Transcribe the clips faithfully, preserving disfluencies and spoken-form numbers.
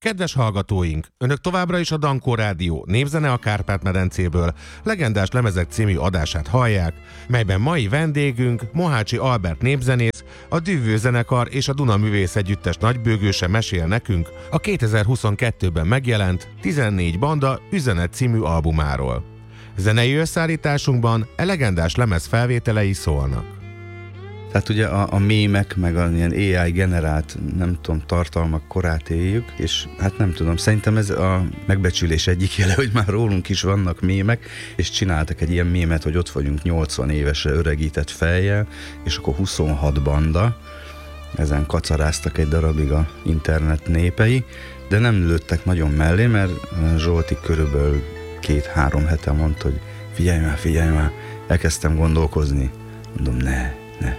Kedves hallgatóink, Önök továbbra is a Dankó Rádió Népzene a Kárpát-medencéből legendás lemezek című adását hallják, melyben mai vendégünk Mohácsi Albert népzenész, a Dühvő zenekar és a Duna Művész Együttes nagybőgőse mesél nekünk a kétezer-huszonkettőben megjelent tizennégy banda Üzenet című albumáról. Zenei összeállításunkban e legendás lemez felvételei szólnak. Tehát ugye a, a mémek, meg a ilyen á i generált, nem tudom, tartalmak korát éljük, és hát nem tudom, szerintem ez a megbecsülés egyik jele, hogy már rólunk is vannak mémek, és csináltak egy ilyen mémet, hogy ott vagyunk nyolcvan évesre öregített fejjel, és akkor huszonhat banda, ezen kacaráztak egy darabig a internet népei, de nem lőttek nagyon mellé, mert Zsolti körülbelül két-három hete mondta, hogy figyelj már, figyelj már, elkezdtem gondolkozni. Mondom, ne, ne.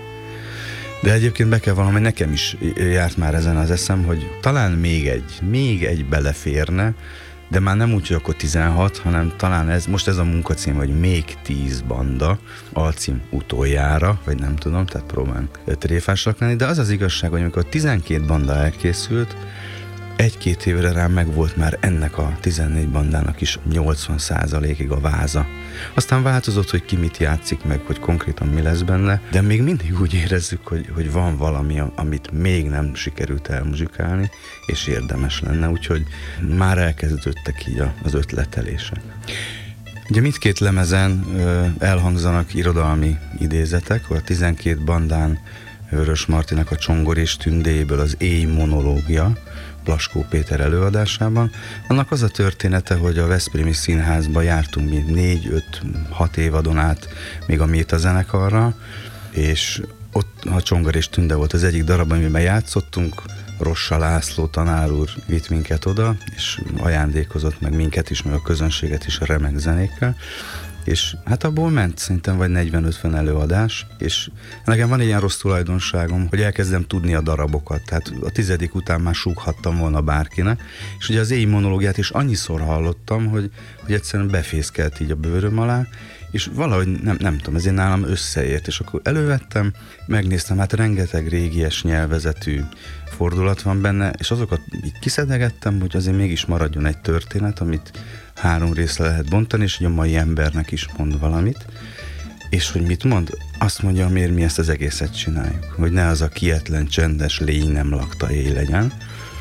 De egyébként be kell vallanom, hogy nekem is járt már ezen az eszem, hogy talán még egy, még egy beleférne, de már nem úgy, hogy akkor tizenhat, hanem talán ez, most ez a munkacím, hogy még tíz banda, alcím utoljára, vagy nem tudom, tehát próbálunk tréfásnak lenni, de az az igazság, hogy amikor tizenkét banda elkészült, egy-két évre rá megvolt már ennek a tizennégy bandának is nyolcvan százalékig a váza. Aztán változott, hogy ki mit játszik meg, hogy konkrétan mi lesz benne, de még mindig úgy érezzük, hogy, hogy van valami, amit még nem sikerült elmuzsikálni, és érdemes lenne, úgyhogy már elkezdődtek így az ötletelése. Ugye mindkét lemezen ö, elhangzanak irodalmi idézetek, a tizenkét bandán Vörös Martinak a Csongor és Tündéből az Éj monológia, Blaskó Péter előadásában. Annak az a története, hogy a Veszprémi Színházba jártunk mi négy-öt-hat évadon át még a Méta zenekarra, és ott a Csongor és Tünde volt az egyik darab, amiben játszottunk. Rossa László tanár úr vitt minket oda, és ajándékozott meg minket is, meg a közönséget is a remek zenékkel. És hát abból ment szerintem vagy negyven-ötven előadás, és nekem van egy ilyen rossz tulajdonságom, hogy elkezdem tudni a darabokat, tehát a tizedik után már súghattam volna bárkinek, és ugye az éj monológiát is annyiszor hallottam, hogy, hogy egyszerűen befészkelt így a bőröm alá, és valahogy nem, nem tudom, ezért nálam összeért, és akkor elővettem, megnéztem, hát rengeteg régies nyelvezetű fordulat van benne, és azokat így kiszedegettem, hogy azért mégis maradjon egy történet, amit három részre lehet bontani, és hogy a mai embernek is mond valamit. És hogy mit mond? Azt mondja, miért mi ezt az egészet csináljuk. Hogy ne az a kietlen, csendes lény nem lakta éj legyen.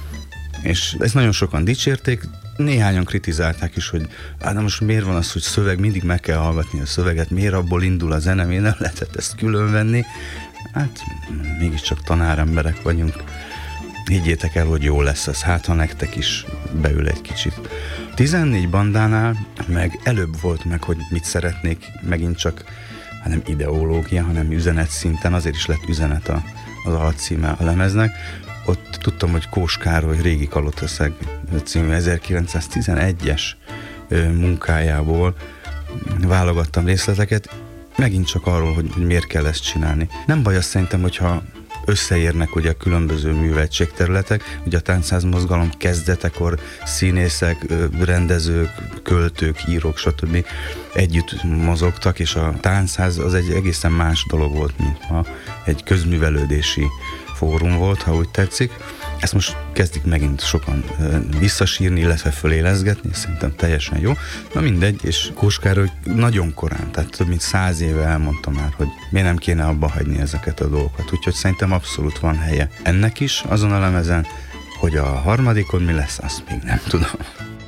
És ezt nagyon sokan dicsérték, néhányan kritizálták is, hogy hát de most miért van az, hogy szöveg, mindig meg kell hallgatni a szöveget, miért abból indul a zene, miért nem lehetett ezt különvenni. Hát mégiscsak tanáremberek vagyunk. Higgyétek el, hogy jó lesz az, hát ha nektek is beül egy kicsit. tizennégy bandánál meg előbb volt meg, hogy mit szeretnék, megint csak hát nem ideológia, hanem üzenet szinten, azért is lett üzenet a, az alcíme a lemeznek. Ott tudtam, hogy Kós Károly Régi Kalotaszeg című ezerkilencszáztizenegyes munkájából válogattam részleteket, megint csak arról, hogy miért kell ezt csinálni. Nem baj az szerintem, hogyha összeérnek ugye a különböző műveltségterületek, ugye a táncház mozgalom kezdetekor színészek, rendezők, költők, írók, stb. Együtt mozogtak, és a táncház az egy egészen más dolog volt, mint ma egy közművelődési fórum volt, ha úgy tetszik. Ezt most kezdik megint sokan visszasírni, illetve fölélezgetni, szerintem teljesen jó. Na mindegy, és Kós Károly nagyon korán, tehát több mint száz éve elmondta már, hogy miért nem kéne abba hagyni ezeket a dolgokat. Úgyhogy szerintem abszolút van helye ennek is azon a lemezen, hogy a harmadikon mi lesz, azt még nem tudom.